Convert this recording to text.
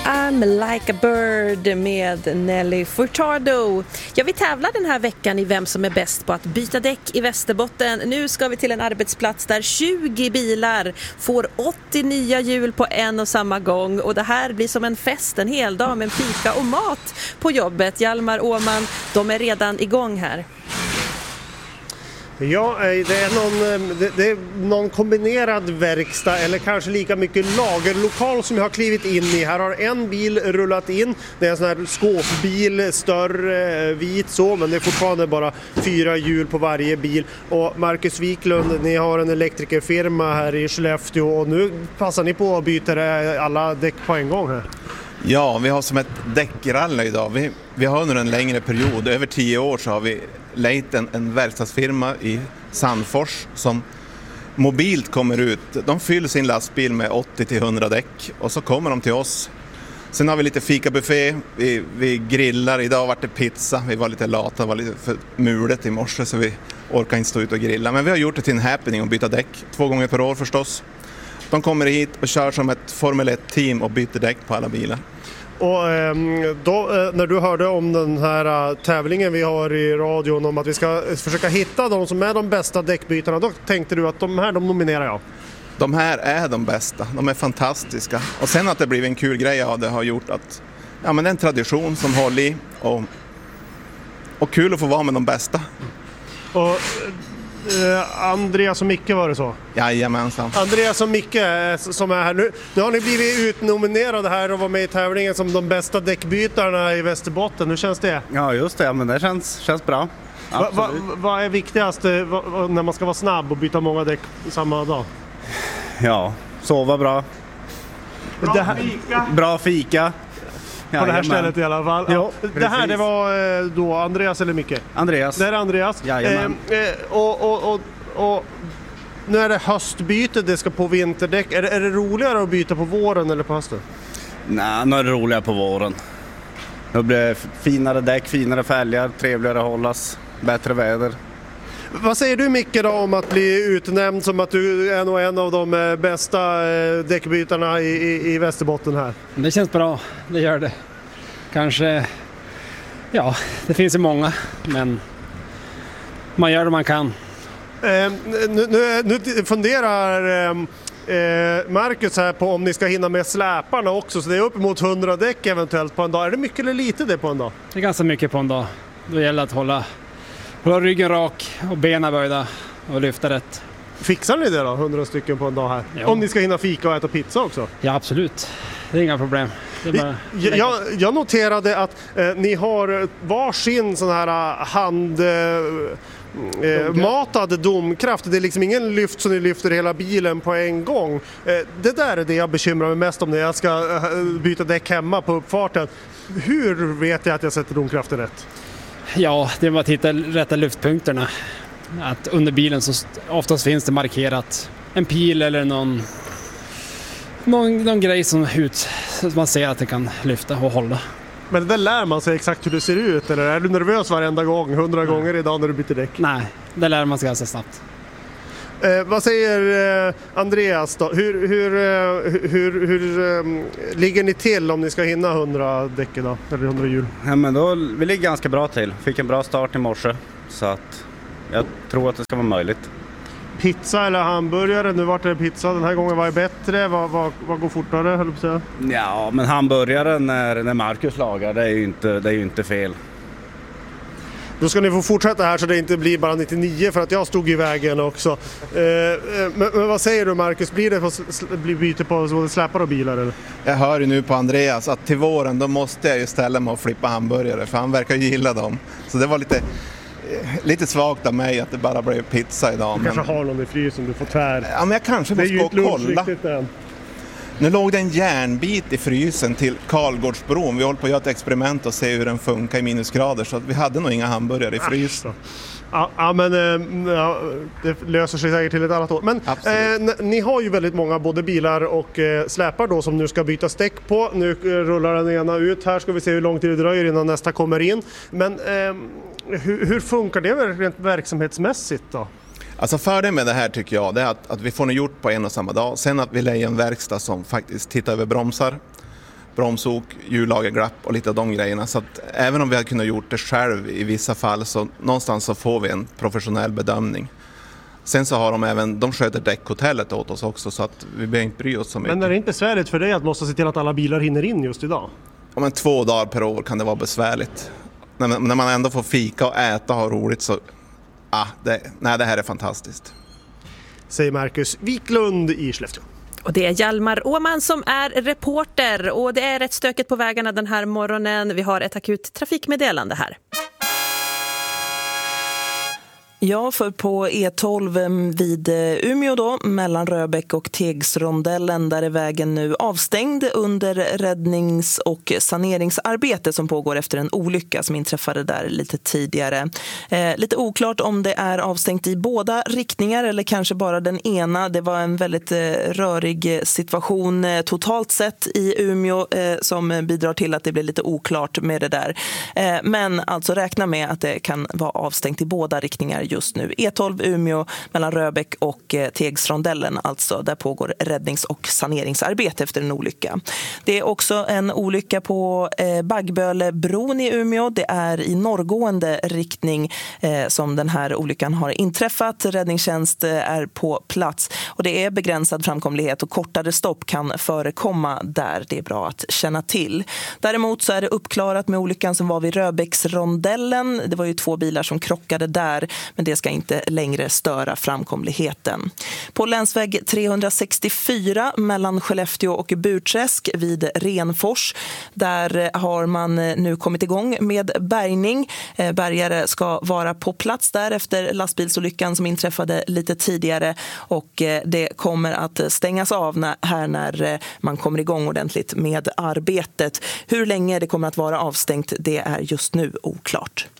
I'm like a bird med Nelly Furtado. Ja, vi tävlar den här veckan i vem som är bäst på att byta däck i Västerbotten. Nu ska vi till en arbetsplats där 20 bilar får 80 nya hjul på en och samma gång. Och det här blir som en fest, en hel dag med fika och mat på jobbet. Hjalmar Åman, de är redan igång här. Ja, det är någon kombinerad verkstad eller kanske lika mycket lagerlokal som jag har klivit in i. Här har en bil rullat in. Det är en sån här skåpbil, större, vit så, men det är fortfarande bara 4 hjul på varje bil. Och Marcus Wiklund, ni har en elektrikerfirma här i Skellefteå och nu passar ni på att byta alla däck på en gång här. Ja, vi har som ett däckrally idag. Vi har under en längre period, över 10 år, så har vi lejt en verkstadsfirma i Sandfors som mobilt kommer ut. De fyller sin lastbil med 80-100 däck och så kommer de till oss. Sen har vi lite fikabuffé, vi grillar. Idag var det pizza, vi var lite lata, var lite för mulet i morse så vi orkar inte stå ut och grilla. Men vi har gjort det till en happening och byta däck 2 gånger per år förstås. De kommer hit och kör som ett Formel 1-team och byter däck på alla bilar. Och då, när du hörde om den här tävlingen vi har i radion om att vi ska försöka hitta de som är de bästa däckbytarna, då tänkte du att de nominerar jag? De här är de bästa, de är fantastiska. Och sen att det blivit en kul grej av det har gjort att men det är en tradition som håller i och kul att få vara med de bästa. Och Andreas och Micke, var det så? Jajamensan. Andreas och Micke som är här nu. Nu har ni blivit utnominerade här och var med i tävlingen som de bästa däckbytarna i Västerbotten. Hur känns det? Ja, just det. Men det känns bra. Vad är viktigast när man ska vara snabb och byta många däck samma dag? Ja, sova bra. Bra fika. På det här stället i alla fall. Ja, det här, det var då Andreas eller Micke? Andreas. Det är Andreas. Och nu är det höstbyte, det ska på vinterdäck. Är det roligare att byta på våren eller på hösten? Nej, nu är det roligare på våren. Nu blir det finare däck, finare fälgar, trevligare att hållas, bättre väder. Vad säger du Micke då om att bli utnämnd som att du är nog en av de bästa däckbytarna i Västerbotten här? Det känns bra, det gör det. Kanske, det finns ju många, men man gör det man kan. Nu funderar Marcus här på om ni ska hinna med släparna också, så det är uppemot 100 däck eventuellt på en dag. Är det mycket eller lite det på en dag? Det är ganska mycket på en dag. Då gäller att hålla ryggen rak och benen böjda och lyfta rätt. Fixar ni det då, 100 stycken på en dag här? Ja. Om ni ska hinna fika och äta pizza också? Ja, absolut. Det är inga problem. Det är bara jag noterade att ni har varsin sån här matad domkraft. Det är liksom ingen lyft som ni lyfter hela bilen på en gång. Det där är det jag bekymrar mig mest om när jag ska byta däck hemma på uppfarten. Hur vet jag att jag sätter domkraften rätt? Ja, det är bara att hitta rätta lyftpunkterna. Att under bilen så oftast finns det markerat en pil eller någon grej som man ser att det kan lyfta och hålla. Men det där lär man sig exakt hur det ser ut, eller är du nervös varenda gång, 100 gånger idag när du byter däck? Nej, det lär man sig ganska snabbt. Vad säger Andreas då? Hur ligger ni till om ni ska hinna 100 däck idag, eller 100 hjul? Ja, men då, vi ligger ganska bra till. Fick en bra start i morse, så att jag tror att det ska vara möjligt. Pizza eller hamburgare? Nu vart det pizza, den här gången var det bättre. Vad går fortare, höll du på att säga? Ja, men hamburgare när Marcus lagar, det är ju inte fel. Då ska ni få fortsätta här så det inte blir bara 99 för att jag stod i vägen också. Men vad säger du Marcus? Blir det byte på både släpar och bilar? Eller? Jag hör ju nu på Andreas att till våren då måste jag ju ställa mig och flippa hamburgare för han verkar ju gilla dem. Så det var lite svagt av mig att det bara blev pizza idag. Du kanske har någon i frysen du får tvär. Ja, men jag kanske måste gå och kolla. Nu låg det en järnbit i frysen till Karlgårdsbron. Vi håller på att göra ett experiment och se hur den funkar i minusgrader. Så att vi hade nog inga hamburgare i frysen. Ja, men det löser sig säkert till ett annat år. Men ni har ju väldigt många både bilar och släpar då som nu ska bytas däck på. Nu rullar den ena ut. Här ska vi se hur lång tid det dröjer innan nästa kommer in. Men hur funkar det rent verksamhetsmässigt då? Alltså fördelen med det här tycker jag det är att vi får det gjort på en och samma dag. Sen att vi lägger en verkstad som faktiskt tittar över bromsar bromsok, hjullagerglapp och lite av de grejerna. Så att även om vi hade kunnat gjort det själv i vissa fall, så någonstans så får vi en professionell bedömning. Sen så har de sköter däckhotellet åt oss också, så att vi behöver inte bry oss så mycket. Men är det inte besvärligt för dig att måste se till att alla bilar hinner in just idag? Ja, men 2 dagar per år kan det vara besvärligt. När man ändå får fika och äta och ha roligt, så det här är fantastiskt. Säger Marcus Wiklund i Skellefteå. Och det är Hjalmar Åman som är reporter, och det är rätt stökigt på vägarna den här morgonen. Vi har ett akut trafikmeddelande här. Ja, för på E12 vid Umeå då, mellan Röbäck och Tegsrondellen, där är vägen nu avstängd under räddnings- och saneringsarbete som pågår efter en olycka som inträffade där lite tidigare. Lite oklart om det är avstängt i båda riktningar eller kanske bara den ena. Det var en väldigt rörig situation totalt sett i Umeå som bidrar till att det blir lite oklart med det där. Men alltså räkna med att det kan vara avstängt i båda riktningar just nu. E12 Umeå mellan Röbäck och Tegsrondellen, alltså där pågår räddnings- och saneringsarbete efter en olycka. Det är också en olycka på Baggbölebron i Umeå. Det är i norrgående riktning som den här olyckan har inträffat. Räddningstjänst är på plats och det är begränsad framkomlighet och kortare stopp kan förekomma där. Det är bra att känna till. Däremot så är det uppklarat med olyckan som var vid Röbäcksrondellen. Det var ju 2 bilar som krockade där, men det ska inte längre störa framkomligheten. På länsväg 364 mellan Skellefteå och Burträsk vid Renfors, där har man nu kommit igång med bärgning. Bärgare ska vara på plats där efter lastbilsolyckan som inträffade lite tidigare, och det kommer att stängas av när man kommer igång ordentligt med arbetet. Hur länge det kommer att vara avstängt, det är just nu oklart.